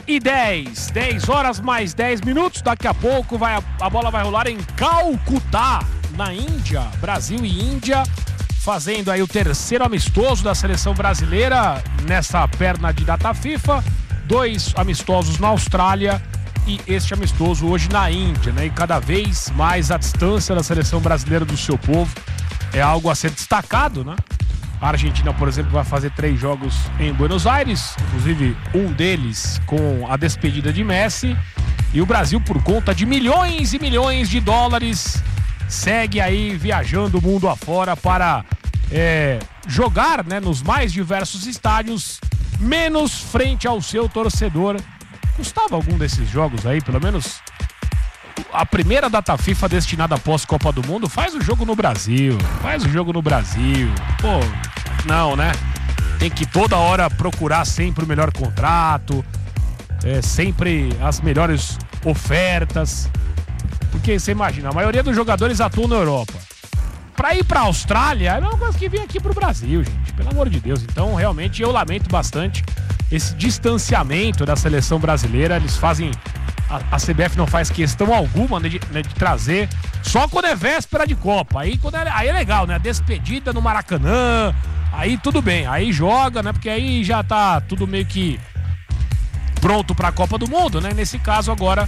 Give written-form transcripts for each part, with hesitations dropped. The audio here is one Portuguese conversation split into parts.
10h10, 10 horas mais 10 minutos. Daqui a pouco a bola vai rolar em Calcutá, na Índia. Brasil e Índia fazendo aí o terceiro amistoso da seleção brasileira nessa perna de data FIFA. 2 amistosos na Austrália e este amistoso hoje na Índia, né? E cada vez mais a distância da seleção brasileira do seu povo é algo a ser destacado, né? A Argentina, por exemplo, vai fazer 3 jogos em Buenos Aires, inclusive um deles com a despedida de Messi. E o Brasil, por conta de milhões e milhões de dólares, segue aí viajando o mundo afora para jogar, né, nos mais diversos estádios, menos frente ao seu torcedor. Custava algum desses jogos aí, pelo menos a primeira data FIFA destinada após Copa do Mundo? Faz o jogo no Brasil, Pô, não, né? Tem que toda hora procurar sempre o melhor contrato, sempre as melhores ofertas. Porque você imagina, a maioria dos jogadores atuam na Europa. Pra ir pra Austrália, é a mesma coisa que vir aqui pro Brasil, gente. Pelo amor de Deus. Então, realmente, eu lamento bastante esse distanciamento da seleção brasileira. Eles fazem... A CBF não faz questão alguma, né, de trazer só quando é véspera de Copa. Aí é legal, né? A despedida no Maracanã. Aí tudo bem. Aí joga, né? Porque aí já tá tudo meio que pronto pra Copa do Mundo, né? Nesse caso agora...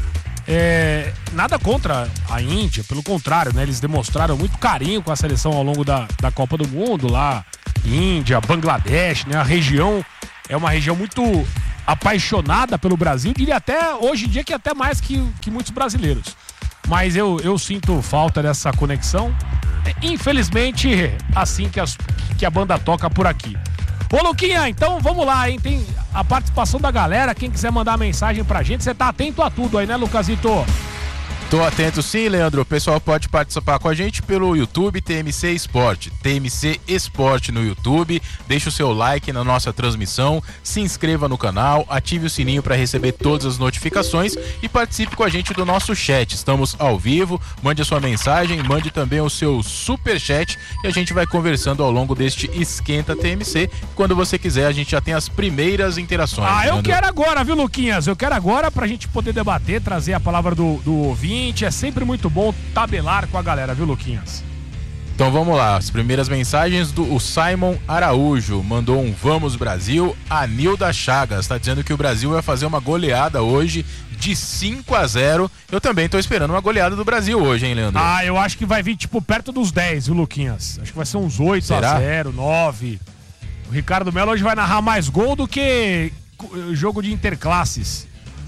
nada contra a Índia, pelo contrário, né? Eles demonstraram muito carinho com a seleção ao longo da Copa do Mundo lá, Índia, Bangladesh, né? A região é uma região muito apaixonada pelo Brasil, diria até hoje em dia que até mais que muitos brasileiros. Mas eu sinto falta dessa conexão. Infelizmente, assim que a banda toca por aqui. Ô, Luquinha, então vamos lá, hein? Tem a participação da galera. Quem quiser mandar mensagem pra gente, você tá atento a tudo aí, né, Lucasito? Tô atento sim, Leandro. O pessoal pode participar com a gente pelo YouTube TMC Esporte. TMC Esporte no YouTube. Deixa o seu like na nossa transmissão, se inscreva no canal, ative o sininho para receber todas as notificações e participe com a gente do nosso chat. Estamos ao vivo, mande a sua mensagem, mande também o seu superchat e a gente vai conversando ao longo deste Esquenta TMC. Quando você quiser, a gente já tem as primeiras interações. Eu quero agora, viu, Luquinhas? Eu quero agora pra gente poder debater, trazer a palavra do ouvinte. É sempre muito bom tabelar com a galera, viu, Luquinhas? Então vamos lá, as primeiras mensagens o Simon Araújo mandou um Vamos Brasil. A Nilda Chagas tá dizendo que o Brasil vai fazer uma goleada hoje de 5-0. Eu também tô esperando uma goleada do Brasil hoje, hein, Leandro? Eu acho que vai vir tipo perto dos 10, viu, Luquinhas? Acho que vai ser uns 8-0, 9. O Ricardo Melo hoje vai narrar mais gol do que jogo de interclasses.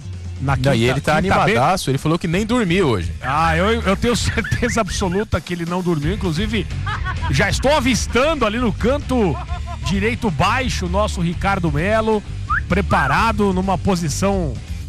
E ele tá animadaço, ele falou que nem dormiu hoje. Eu tenho certeza absoluta que ele não dormiu. Inclusive, já estou avistando ali no canto direito baixo o nosso Ricardo Melo, preparado numa posição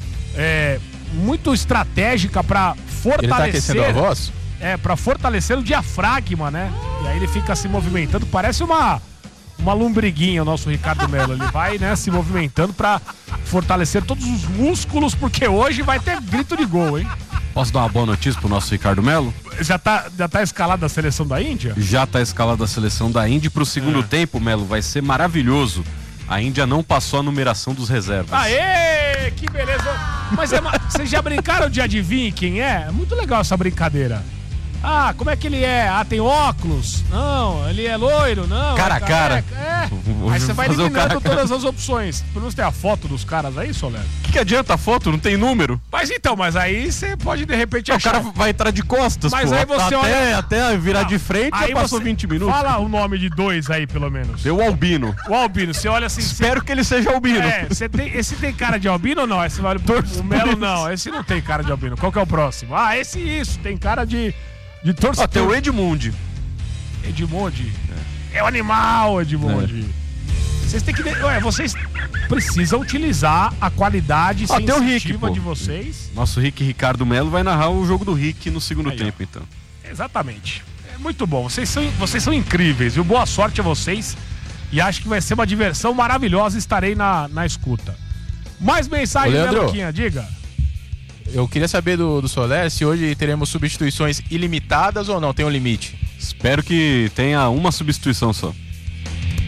muito estratégica para fortalecer. Ele tá aquecendo a voz? Para fortalecer o diafragma, né? E aí ele fica se movimentando, parece uma lombriguinha o nosso Ricardo Melo. Ele vai, né, se movimentando pra fortalecer todos os músculos, porque hoje vai ter grito de gol, hein? Posso dar uma boa notícia pro nosso Ricardo Melo? Já tá escalado a seleção da Índia? Já tá escalado a seleção da Índia. Pro segundo tempo, Melo, vai ser maravilhoso. A Índia não passou a numeração dos reservas. Aê, que beleza! Mas vocês já brincaram de adivinhar quem é? É muito legal essa brincadeira. Como é que ele é? Tem óculos? Não, ele é loiro? Não. Cara a cara. Aí você vai eliminando todas as opções. Pelo menos tem a foto dos caras aí, Soler? O que adianta a foto? Não tem número. Mas aí você pode de repente achar. O cara vai entrar de costas, mas aí você olha... Até virar de frente aí já passou 20 minutos. Fala o nome de 2 aí, pelo menos. O Albino. O Albino, você olha assim... Espero que ele seja Albino. Esse tem cara de Albino ou não? Esse vale... O Melo não, esse não tem cara de Albino. Qual que é o próximo? Esse tem cara de torcedor. Tem o Edmundi. Edmundi? É o animal, Edmundi. Vocês têm que... vocês precisam utilizar a qualidade sensitiva de vocês. Nosso Ricardo Melo vai narrar o jogo do Rick no segundo tempo, então. Exatamente. Muito bom. Vocês são incríveis, viu? Boa sorte a vocês. E acho que vai ser uma diversão maravilhosa. Estarei na escuta. Mais mensagem, Leandro, Luquinha, diga. Eu queria saber do Soler se hoje teremos substituições ilimitadas ou não, tem um limite? Espero que tenha uma substituição só.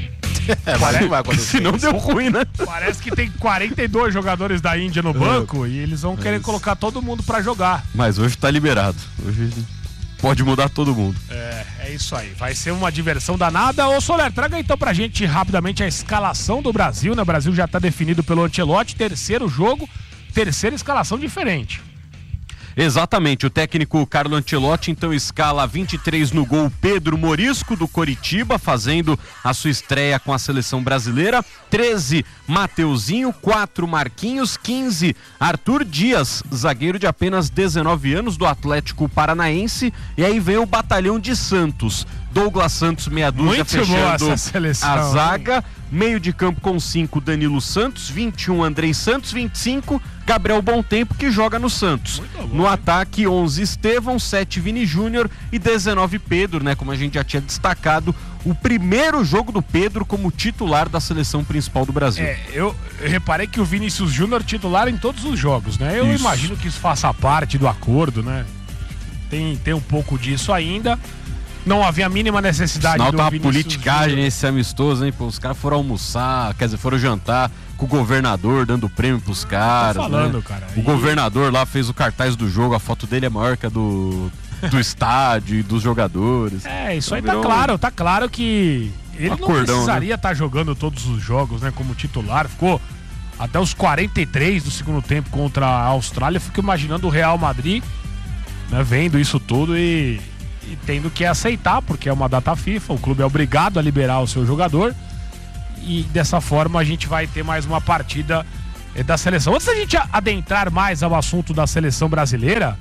Mas não vai acontecer. Se não deu ruim, né? Parece que tem 42 jogadores da Índia no banco e eles vão querer colocar todo mundo pra jogar. Mas hoje tá liberado. Hoje pode mudar todo mundo. É isso aí. Vai ser uma diversão danada. Ô Soler, traga então pra gente rapidamente a escalação do Brasil, né? O Brasil já tá definido pelo Ancelotti, terceiro jogo, terceira escalação diferente. Exatamente, o técnico Carlo Ancelotti então escala 23 no gol Pedro Morisco do Coritiba, fazendo a sua estreia com a seleção brasileira, 13 Mateuzinho, 4 Marquinhos, 15 Arthur Dias, zagueiro de apenas 19 anos do Atlético Paranaense, e aí vem o Batalhão de Santos, Douglas Santos meia dúzia fechando a zaga, meio de campo com 5 Danilo Santos, 21 Andrei Santos, 25 Gabriel Bontempo, que joga no Santos. No ataque 11 Estevão, 7 Vini Júnior e 19 Pedro, né? Como a gente já tinha destacado, o primeiro jogo do Pedro como titular da seleção principal do Brasil. Eu reparei que o Vinícius Júnior titular em todos os jogos, né? Eu imagino que isso faça parte do acordo, né? Tem um pouco disso ainda. Não havia a mínima necessidade do Vinícius tá uma politicagem Júnior. Esse amistoso, hein? Pô, os caras foram almoçar, quer dizer, foram jantar com o governador, dando prêmio pros caras. Tô falando, né? cara. O governador lá fez o cartaz do jogo, a foto dele é maior que a do estádio e dos jogadores. Isso então aí tá claro que ele não precisaria estar jogando todos os jogos, né? Como titular, ficou até os 43 do segundo tempo contra a Austrália. Fico imaginando o Real Madrid, né, vendo isso tudo e tendo que aceitar, porque é uma data FIFA, o clube é obrigado a liberar o seu jogador e dessa forma a gente vai ter mais uma partida da seleção. Antes da gente adentrar mais ao assunto da seleção brasileira,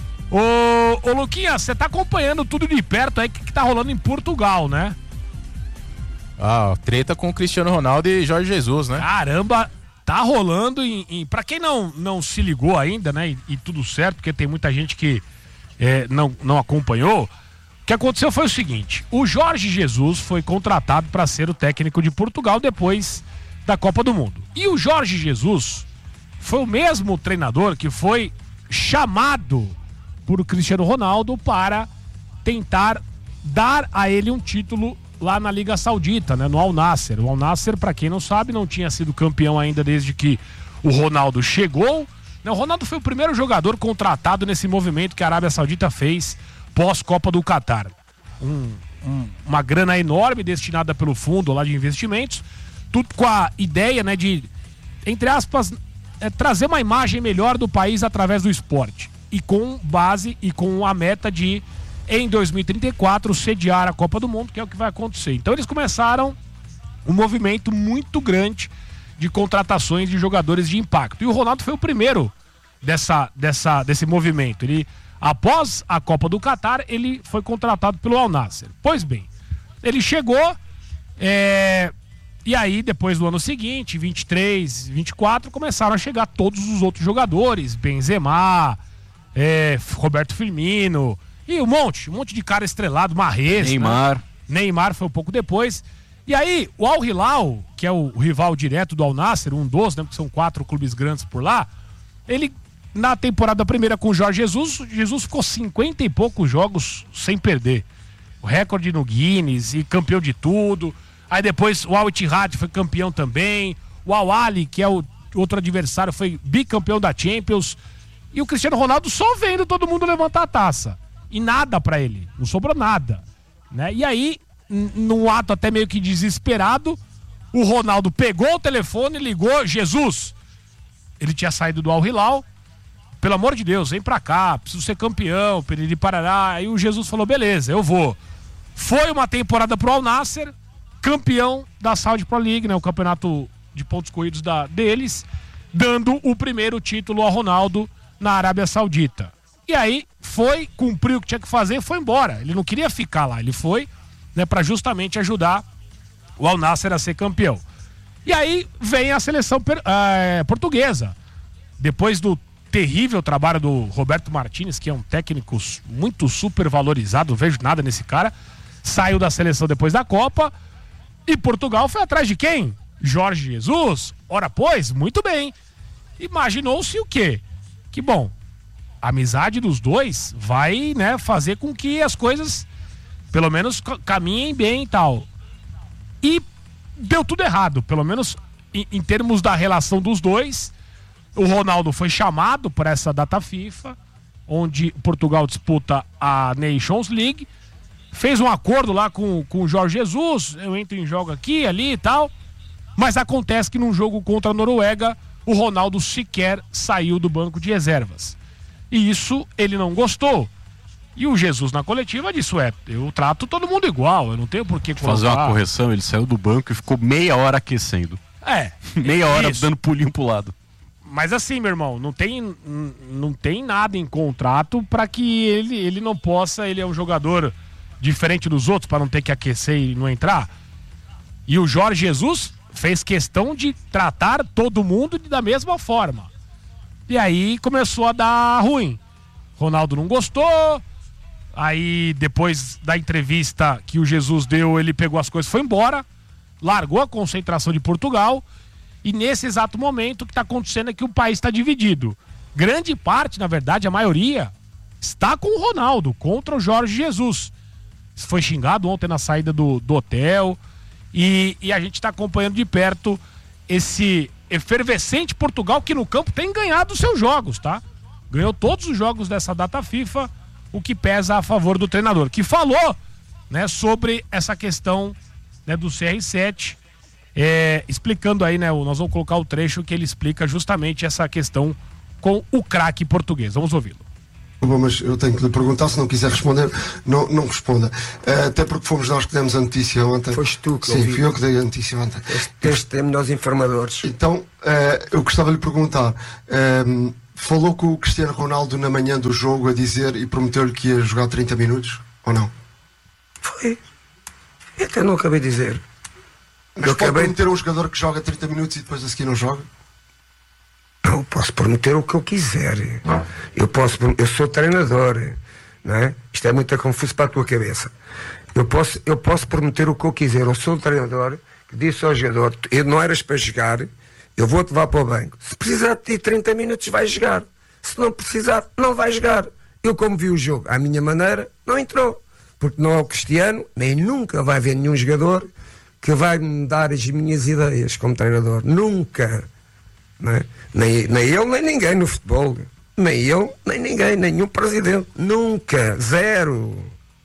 ô Luquinha, você tá acompanhando tudo de perto aí que tá rolando em Portugal, né? Treta com o Cristiano Ronaldo e Jorge Jesus, né? Caramba, tá rolando pra quem não se ligou ainda, né, e tudo certo, porque tem muita gente que não acompanhou. O que aconteceu foi o seguinte: o Jorge Jesus foi contratado para ser o técnico de Portugal depois da Copa do Mundo. E o Jorge Jesus foi o mesmo treinador que foi chamado por Cristiano Ronaldo para tentar dar a ele um título lá na Liga Saudita, né, no Al Nassr. O Al Nassr, para quem não sabe, não tinha sido campeão ainda desde que o Ronaldo chegou. O Ronaldo foi o primeiro jogador contratado nesse movimento que a Arábia Saudita fez pós-Copa do Catar. Uma grana enorme destinada pelo fundo lá de investimentos, tudo com a ideia, né, de, entre aspas, trazer uma imagem melhor do país através do esporte. E com base e com a meta de, em 2034, sediar a Copa do Mundo, que é o que vai acontecer. Então eles começaram um movimento muito grande de contratações de jogadores de impacto. E o Ronaldo foi o primeiro desse movimento. Ele, após a Copa do Catar, ele foi contratado pelo Al Nassr. Pois bem, ele chegou e aí depois do ano seguinte, 23, 24, começaram a chegar todos os outros jogadores, Benzema, Roberto Firmino e um monte de cara estrelado, Mahrez, Neymar. né? Neymar foi um pouco depois. E aí, o Al Hilal, que é o rival direto do Al Nassr, um dos, né, porque são 4 clubes grandes por lá, ele, na temporada primeira com o Jorge Jesus ficou 50 e poucos jogos sem perder. O recorde no Guinness e campeão de tudo. Aí depois o Al Ittihad foi campeão também. O Al Ahly, que é o outro adversário, foi bicampeão da Champions. E o Cristiano Ronaldo só vendo todo mundo levantar a taça. E nada pra ele, não sobrou nada, né? E aí, num ato até meio que desesperado, o Ronaldo pegou o telefone e ligou: Jesus, ele tinha saído do Al Hilal, pelo amor de Deus, vem pra cá, preciso ser campeão, Periri Parará. Aí o Jesus falou: beleza, eu vou. Foi uma temporada pro Al Nassr, campeão da Saudi Pro League, né, o campeonato de pontos corridos deles, dando o primeiro título ao Ronaldo na Arábia Saudita. E aí foi, cumpriu o que tinha que fazer e foi embora. Ele não queria ficar lá, ele foi, né, para justamente ajudar o Al Nassr a ser campeão. E aí vem a seleção portuguesa. Depois do terrível trabalho do Roberto Martínez, que é um técnico muito super valorizado, não vejo nada nesse cara, saiu da seleção depois da Copa, e Portugal foi atrás de quem? Jorge Jesus. Ora pois, muito bem. Imaginou-se o quê? Que bom, a amizade dos dois vai, né, fazer com que as coisas pelo menos caminhem bem e tal. E deu tudo errado, pelo menos em termos da relação dos dois. O Ronaldo foi chamado para essa data FIFA, onde Portugal disputa a Nations League, fez um acordo lá com o Jorge Jesus, eu entro em jogo aqui, ali e tal, mas acontece que num jogo contra a Noruega, o Ronaldo sequer saiu do banco de reservas. E isso ele não gostou. E o Jesus na coletiva disse, eu trato todo mundo igual, eu não tenho por que colocar... Fazer uma correção, ele saiu do banco e ficou meia hora aquecendo. Meia hora dando pulinho pro lado. Mas assim, meu irmão, não tem nada em contrato para que ele não possa, ele é um jogador diferente dos outros para não ter que aquecer e não entrar. E o Jorge Jesus fez questão de tratar todo mundo da mesma forma. E aí começou a dar ruim. Ronaldo não gostou. Aí depois da entrevista que o Jesus deu, ele pegou as coisas e foi embora. Largou a concentração de Portugal. E nesse exato momento o que está acontecendo é que o país está dividido. Grande parte, na verdade, a maioria, está com o Ronaldo, contra o Jorge Jesus. Foi xingado ontem na saída do hotel. E a gente está acompanhando de perto esse efervescente Portugal, que no campo tem ganhado os seus jogos, tá? Ganhou todos os jogos dessa data FIFA, o que pesa a favor do treinador, que falou, né, sobre essa questão, né, do CR7. Explicando aí, né? Nós vamos colocar o trecho que ele explica justamente essa questão com o craque português. Vamos ouvi-lo. Mas eu tenho que lhe perguntar, se não quiser responder, não responda. Até porque fomos nós que demos a notícia ontem. Foste tu que Sim, fui eu que dei a notícia ontem. Tens melhores informadores. Então, eu gostava de lhe perguntar, falou com o Cristiano Ronaldo na manhã do jogo a dizer e prometeu-lhe que ia jogar 30 minutos, ou não? Foi. Eu até não acabei de dizer. Mas pode prometer a um jogador que joga 30 minutos e depois a seguir não joga? Eu posso prometer o que eu quiser. Eu sou treinador, não é? Isto é muito confuso para a tua cabeça. Eu posso prometer o que eu quiser. Eu sou o treinador que disse ao jogador, não eras para jogar, eu vou-te levar para o banco. Se precisar de ti 30 minutos, vai jogar. Se não precisar, não vai jogar. Eu, como vi o jogo à minha maneira, não entrou. Porque não é o Cristiano, nem nunca vai haver nenhum jogador que vai me dar as minhas ideias como treinador. Nunca. Não é? Nem ele, nem ninguém no futebol. Nem ele, nem ninguém, nenhum presidente. Nunca. Zero.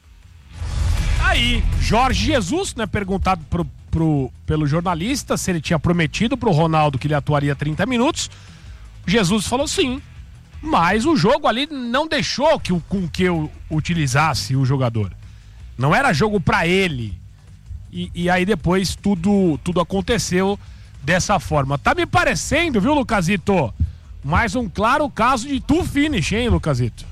Aí, Jorge Jesus, né, perguntado pelo jornalista se ele tinha prometido pro Ronaldo que ele atuaria 30 minutos. Jesus falou sim, mas o jogo ali não deixou com que eu utilizasse o jogador. Não era jogo pra ele. E aí depois tudo aconteceu dessa forma. Tá me parecendo, viu, Lucasito? Mais um claro caso de two finish, hein, Lucasito?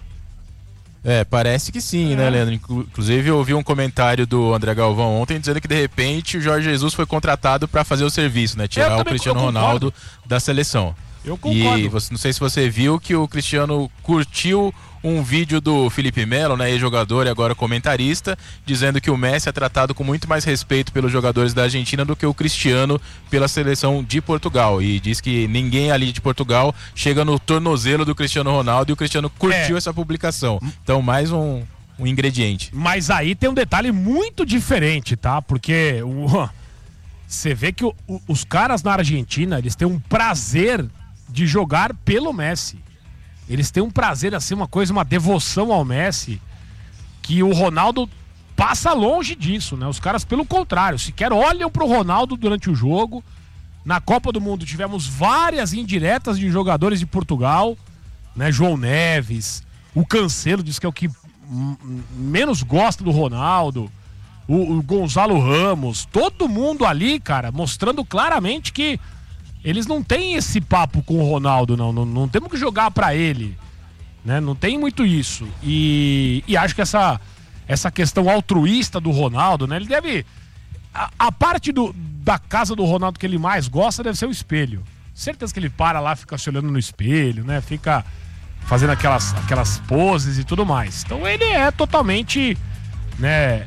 Parece que sim, né, Leandro? Inclusive eu ouvi um comentário do André Galvão ontem dizendo que de repente o Jorge Jesus foi contratado para fazer o serviço, né? Tirar o Cristiano Ronaldo da seleção. Eu concordo. E não sei se você viu que o Cristiano curtiu um vídeo do Felipe Melo, né, ex-jogador e agora comentarista, dizendo que o Messi é tratado com muito mais respeito pelos jogadores da Argentina do que o Cristiano pela seleção de Portugal. E diz que ninguém ali de Portugal chega no tornozelo do Cristiano Ronaldo, e o Cristiano curtiu essa publicação. Então, mais um ingrediente. Mas aí tem um detalhe muito diferente, tá? Porque você vê que os caras na Argentina, eles têm um prazer de jogar pelo Messi. Eles têm um prazer, assim, uma devoção ao Messi, que o Ronaldo passa longe disso, né? Os caras, pelo contrário, sequer olham pro Ronaldo durante o jogo. Na Copa do Mundo tivemos várias indiretas de jogadores de Portugal, né? João Neves, o Cancelo diz que é o que menos gosta do Ronaldo, o Gonzalo Ramos, todo mundo ali, cara, mostrando claramente que eles não têm esse papo com o Ronaldo, não temos que jogar pra ele, né? Não tem muito isso. E acho que essa questão altruísta do Ronaldo, né? Ele deve... A parte da casa do Ronaldo que ele mais gosta deve ser o espelho. Certeza que ele para lá, fica se olhando no espelho, né? Fica fazendo aquelas poses e tudo mais. Então ele é totalmente, né?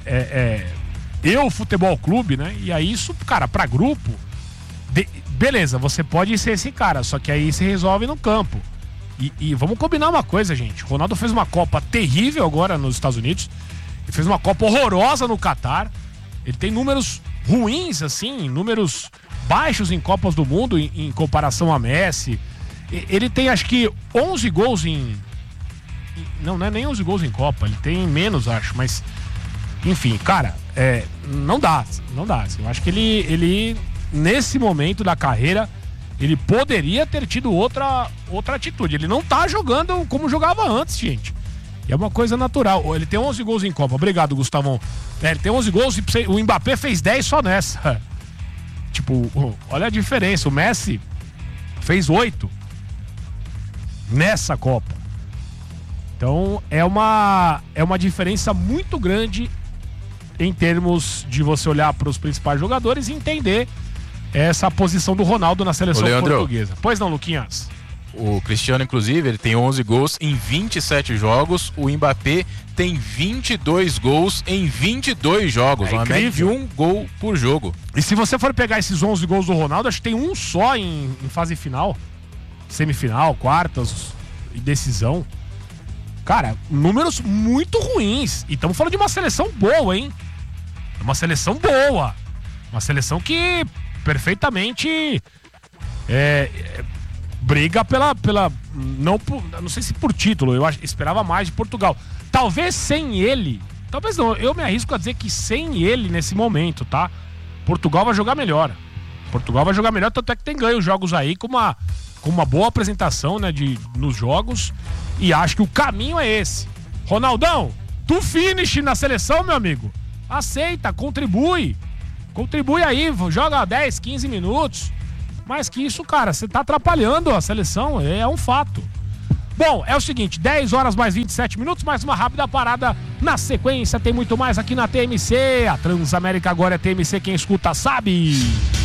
Eu Futebol Clube, né? E aí isso, cara, pra grupo... Beleza, você pode ser esse cara, só que aí se resolve no campo. E vamos combinar uma coisa, gente. O Ronaldo fez uma Copa terrível agora nos Estados Unidos. Ele fez uma Copa horrorosa no Catar. Ele tem números ruins, assim, números baixos em Copas do Mundo em comparação a Messi. Ele tem, acho que, 11 gols Não é nem 11 gols em Copa, ele tem menos, acho, mas... Enfim, cara, não dá. Eu acho que ele, nesse momento da carreira, ele poderia ter tido outra atitude. Ele não tá jogando como jogava antes, gente. E é uma coisa natural. Ele tem 11 gols em Copa. Obrigado, Gustavão. Ele tem 11 gols e o Mbappé fez 10 só nessa. Tipo, olha a diferença. O Messi fez 8 nessa Copa. Então, é uma diferença muito grande em termos de você olhar para os principais jogadores e entender essa posição do Ronaldo na seleção portuguesa. Pois não, Luquinhas? O Cristiano, inclusive, ele tem 11 gols em 27 jogos. O Mbappé tem 22 gols em 22 jogos. Uma média de 1 gol por jogo. E se você for pegar esses 11 gols do Ronaldo, acho que tem um só em fase final. Semifinal, quartas e decisão. Cara, números muito ruins. E estamos falando de uma seleção boa, hein? Uma seleção boa. Uma seleção que perfeitamente briga pela não sei se por título, eu esperava mais de Portugal. Talvez sem ele, talvez não, eu me arrisco a dizer que sem ele nesse momento, tá? Portugal vai jogar melhor. Tanto é que tem ganho jogos aí com uma boa apresentação, né, nos jogos. E acho que o caminho é esse. Ronaldão, tu finish na seleção, meu amigo. Aceita, contribui. Contribui aí, joga 10, 15 minutos. Mais que isso, cara, você tá atrapalhando a seleção, é um fato. Bom, é o seguinte, 10 horas mais 27 minutos, mais uma rápida parada. Na sequência tem muito mais aqui na TMC. A Transamérica agora é TMC, quem escuta sabe.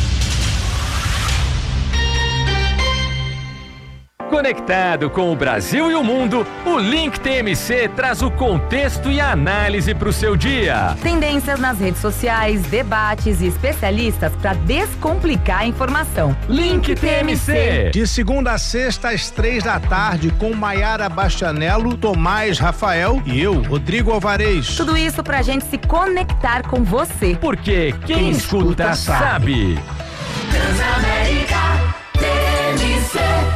Conectado com o Brasil e o mundo, o Link TMC traz o contexto e a análise para o seu dia. Tendências nas redes sociais, debates e especialistas para descomplicar a informação. Link TMC. De segunda a sexta, às 3 da tarde, com Maiara Bastianello, Tomás Rafael e eu, Rodrigo Alvarez. Tudo isso pra gente se conectar com você. Porque quem escuta sabe. Transamérica TMC.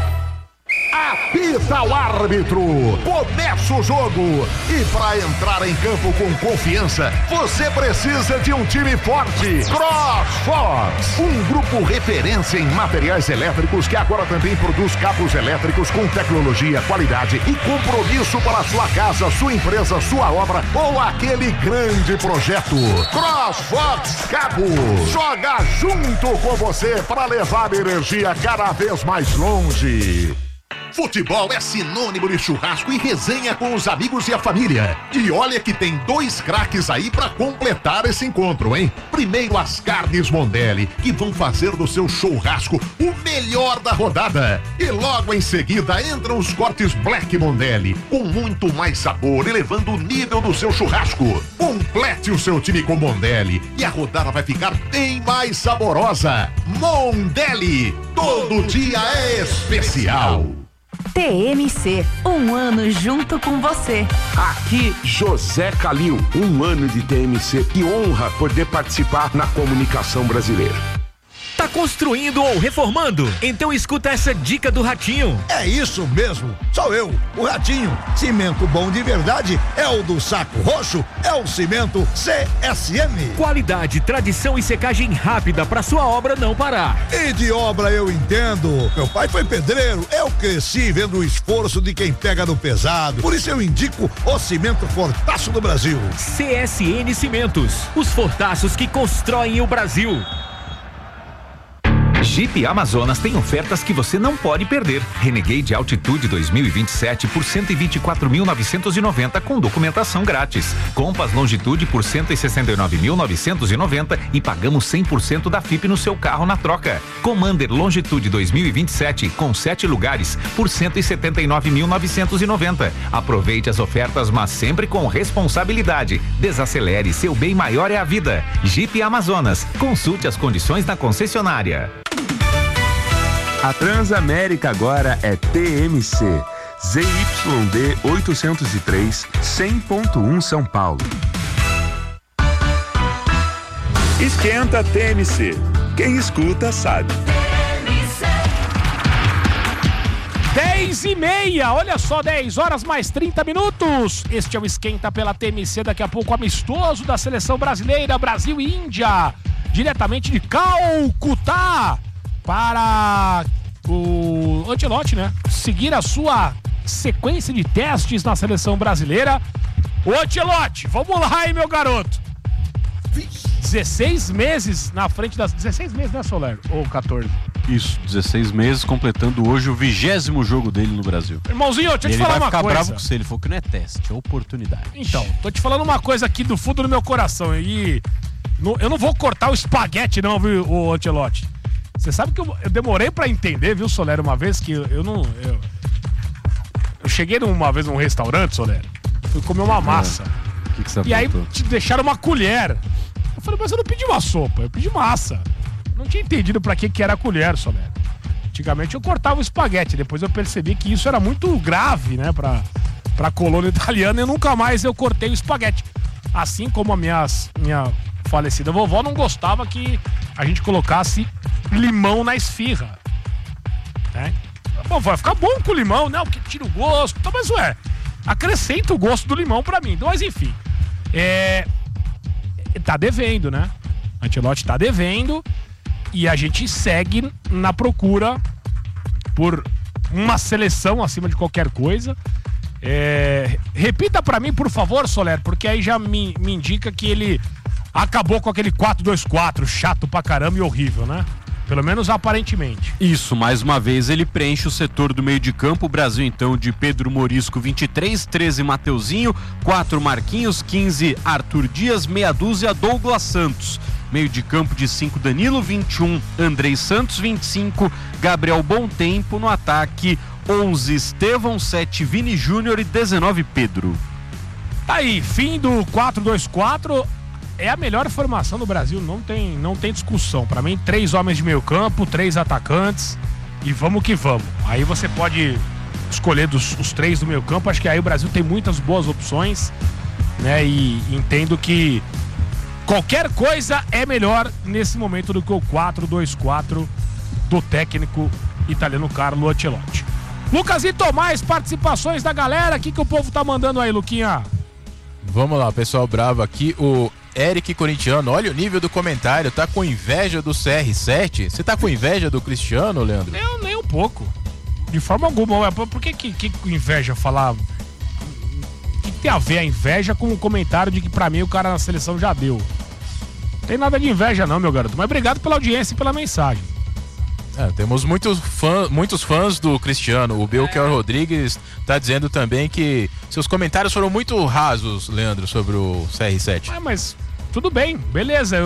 Apita o árbitro, começa o jogo e para entrar em campo com confiança, você precisa de um time forte. CrossFox, um grupo referência em materiais elétricos que agora também produz cabos elétricos com tecnologia, qualidade e compromisso para sua casa, sua empresa, sua obra ou aquele grande projeto. CrossFox Cabos, joga junto com você para levar a energia cada vez mais longe. Futebol é sinônimo de churrasco e resenha com os amigos e a família. E olha que tem 2 craques aí pra completar esse encontro, hein? Primeiro as carnes Mondelli, que vão fazer do seu churrasco o melhor da rodada. E logo em seguida entram os cortes Black Mondelli, com muito mais sabor, elevando o nível do seu churrasco. Complete o seu time com Mondelli e a rodada vai ficar bem mais saborosa. Mondelli, todo dia é especial. TMC, um ano junto com você. Aqui, José Calil, 1 ano de TMC. Que honra poder participar na comunicação brasileira. Tá construindo ou reformando? Então escuta essa dica do Ratinho. É isso mesmo, sou eu, o Ratinho. Cimento bom de verdade é o do Saco Roxo, é o cimento CSM. Qualidade, tradição e secagem rápida para sua obra não parar. E de obra eu entendo. Meu pai foi pedreiro, eu cresci vendo o esforço de quem pega no pesado. Por isso eu indico o cimento Fortaço do Brasil. CSN Cimentos, os fortaços que constroem o Brasil. Jeep Amazonas tem ofertas que você não pode perder. Renegade Altitude 2027 por 124.990 com documentação grátis. Compass Longitude por 169.990 e pagamos 100% da FIP no seu carro na troca. Commander Longitude 2027 com 7 lugares por 179.990. Aproveite as ofertas, mas sempre com responsabilidade. Desacelere, seu bem maior é a vida. Jeep Amazonas. Consulte as condições na concessionária. A Transamérica agora é TMC, ZYD 803, 100.1 São Paulo. Esquenta TMC. Quem escuta sabe. 10h30, olha só, 10 horas mais 30 minutos. Este é o Esquenta pela TMC, daqui a pouco amistoso da seleção brasileira, Brasil e Índia, diretamente de Calcutá, para o Ancelotti, né, seguir a sua sequência de testes na seleção brasileira. Ô Ancelotti, vamos lá, hein, meu garoto. 16 meses na frente das... 16 meses, né, Soler? Ou 14? Isso, 16 meses, completando hoje o 20º jogo dele no Brasil. Irmãozinho, deixa eu te falar uma coisa. Ele vai ficar bravo com você, ele falou que não é teste, é oportunidade. Então, tô te falando uma coisa aqui do fundo do meu coração. E eu não vou cortar o espaguete não, viu, o Ancelotti. Você sabe que eu demorei pra entender, viu, Soler, uma vez que eu cheguei uma vez num restaurante, Soler, fui comer uma massa. Que você e aí te deixaram uma colher. Eu falei, mas eu não pedi uma sopa, eu pedi massa. Não tinha entendido pra que era a colher, Soler. Antigamente eu cortava o espaguete, depois eu percebi que isso era muito grave, né, pra colônia italiana, e nunca mais eu cortei o espaguete. Assim como a minha falecida vovó não gostava que a gente colocasse limão na esfirra. Né? Bom, vai ficar bom com limão, não, porque tira o gosto, então, mas acrescenta o gosto do limão pra mim. Mas enfim, tá devendo, né? Ancelotti tá devendo e a gente segue na procura por uma seleção acima de qualquer coisa. Repita pra mim, por favor, Soler, porque aí já me indica que ele acabou com aquele 4-2-4 chato pra caramba e horrível, né? Pelo menos aparentemente. Isso, mais uma vez ele preenche o setor do meio de campo. O Brasil então de Pedro Morisco 23, 13 Mateuzinho, 4 Marquinhos, 15 Arthur Dias, meia dúzia Douglas Santos. Meio de campo de 5 Danilo, 21 Andrei Santos, 25 Gabriel Bom Tempo. No ataque 11 Estevão, 7 Vini Júnior e 19 Pedro. Tá aí, fim do 4-2-4. É a melhor formação do Brasil, não tem discussão. Pra mim, 3 homens de meio campo, 3 atacantes e vamos que vamos. Aí você pode escolher os 3 do meio campo, acho que aí o Brasil tem muitas boas opções, né? E entendo que qualquer coisa é melhor nesse momento do que o 4-2-4 do técnico italiano Carlo Ancelotti. Lucasito, mais participações da galera, o que o povo tá mandando aí, Luquinha? Vamos lá, pessoal bravo aqui, o Eric Corintiano, olha o nível do comentário, tá com inveja do CR7? Você tá com inveja do Cristiano, Leandro? Eu nem um pouco, de forma alguma. Por que inveja falar? O que tem a ver a inveja com o comentário de que pra mim o cara na seleção já deu? Não tem nada de inveja não, meu garoto, mas obrigado pela audiência e pela mensagem. Temos muitos fãs do Cristiano. O Belchior Rodrigues tá dizendo também que seus comentários foram muito rasos, Leandro, sobre o CR7. Mas tudo bem, beleza.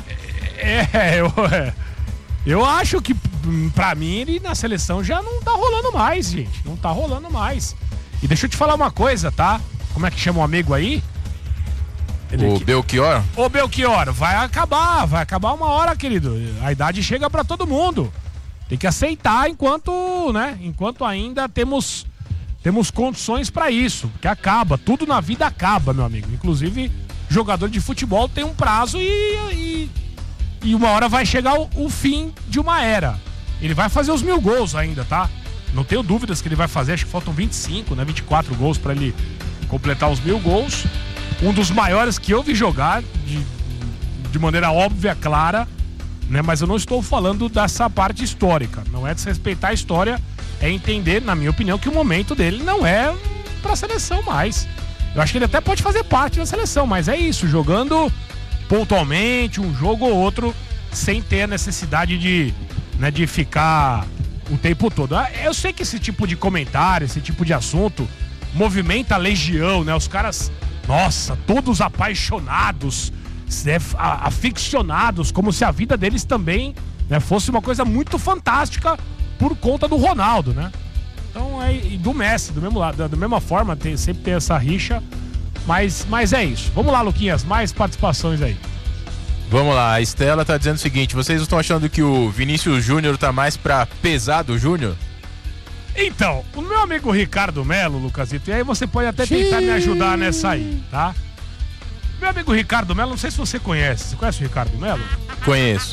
Eu acho que pra mim ele na seleção já não tá rolando mais, gente. Não tá rolando mais. E deixa eu te falar uma coisa, tá? Como é que chama o amigo aí? Belchior? Ô Belchior, vai acabar uma hora, querido. A idade chega pra todo mundo. Tem que aceitar enquanto ainda temos condições pra isso, que acaba, tudo na vida acaba, meu amigo. Inclusive, jogador de futebol tem um prazo e uma hora vai chegar o fim de uma era. Ele vai fazer os 1000 gols ainda, tá? Não tenho dúvidas que ele vai fazer, acho que faltam 25, né? 24 gols pra ele completar os 1000 gols. Um dos maiores que eu vi jogar, de maneira óbvia, clara, né? Mas eu não estou falando dessa parte histórica. Não é desrespeitar a história, é entender, na minha opinião, que o momento dele não é pra seleção mais. Eu acho que ele até pode fazer parte da seleção, mas é isso, jogando pontualmente, um jogo ou outro, sem ter a necessidade de ficar o tempo todo. Eu sei que esse tipo de comentário, esse tipo de assunto movimenta a legião, né? Os caras, nossa, todos apaixonados, aficionados, como se a vida deles também, né, fosse uma coisa muito fantástica por conta do Ronaldo, né? Então, e do Messi, do mesmo lado, da mesma forma, sempre tem essa rixa, mas é isso. Vamos lá, Luquinhas, mais participações aí. Vamos lá, a Estela tá dizendo o seguinte: vocês estão achando que o Vinícius Júnior tá mais pra pesado Júnior? Então, o meu amigo Ricardo Melo, Lucasito, e aí você pode até tentar me ajudar nessa aí, tá? Meu amigo Ricardo Melo, não sei se você conhece. Você conhece o Ricardo Melo? Conheço.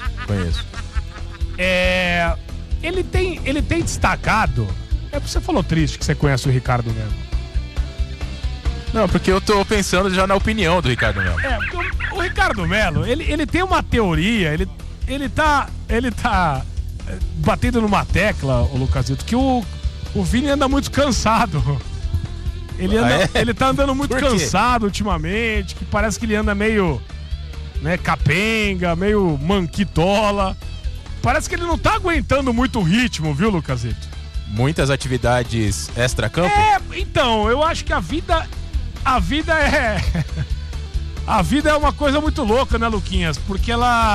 Ele tem destacado. Você falou triste que você conhece o Ricardo Melo. Não, porque eu tô pensando já na opinião do Ricardo Melo. O Ricardo Melo, ele tem uma teoria, ele tá batendo numa tecla, o Lucasito, que o Vini anda muito cansado. Ele tá andando muito cansado ultimamente, que parece que ele anda meio, né, capenga, meio manquitola. Parece que ele não tá aguentando muito o ritmo, viu, Lucasito? Muitas atividades extra-campo? Então, eu acho que a vida é... A vida é uma coisa muito louca, né, Luquinhas? Porque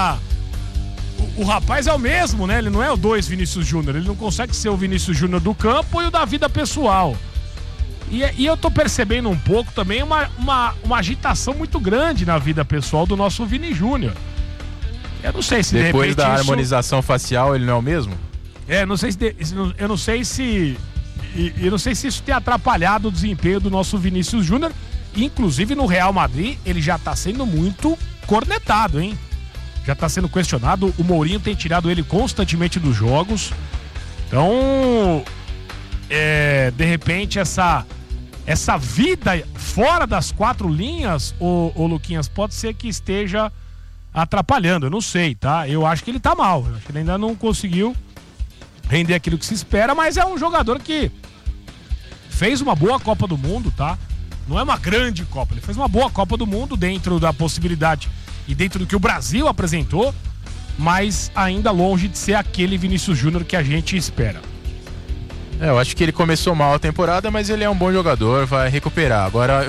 o rapaz é o mesmo, né? Ele não é o 2 Vinícius Júnior. Ele não consegue ser o Vinícius Júnior do campo e o da vida pessoal. E eu tô percebendo um pouco também uma agitação muito grande na vida pessoal do nosso Vini Júnior. Eu não sei se depois da harmonização facial ele não é o mesmo? Eu não sei se isso tem atrapalhado o desempenho do nosso Vinícius Júnior. Inclusive no Real Madrid ele já tá sendo muito cornetado, hein? Já tá sendo questionado. O Mourinho tem tirado ele constantemente dos jogos. Então, de repente essa vida fora das 4 linhas, o Luquinhas, pode ser que esteja atrapalhando. Eu não sei, tá? Eu acho que ele tá mal. Eu acho que ele ainda não conseguiu render aquilo que se espera, mas é um jogador que fez uma boa Copa do Mundo, tá? Não é uma grande Copa, ele fez uma boa Copa do Mundo dentro da possibilidade e dentro do que o Brasil apresentou, mas ainda longe de ser aquele Vinícius Júnior que a gente espera. Eu acho que ele começou mal a temporada, mas ele é um bom jogador, vai recuperar. Agora,